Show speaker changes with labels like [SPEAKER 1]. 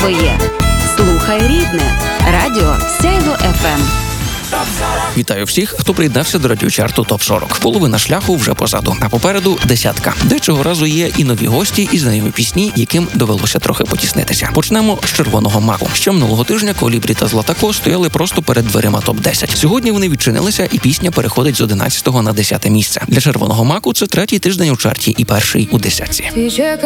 [SPEAKER 1] своє. Слухай рідне. Радіо Сяйво ФМ.
[SPEAKER 2] Вітаю всіх, хто приєднався до радіочарту ТОП-40. Половина шляху вже позаду, а попереду десятка. Де цього разу є і нові гості, і знайомі пісні, яким довелося трохи потіснитися. Почнемо з «Червоного маку». Ще минулого тижня Колібрі та Златако стояли просто перед дверима ТОП-10. Сьогодні вони відчинилися, і пісня переходить з 11-го на 10-те місце. Для «Червоного маку» це третій тиждень у чарті і перший у десятці.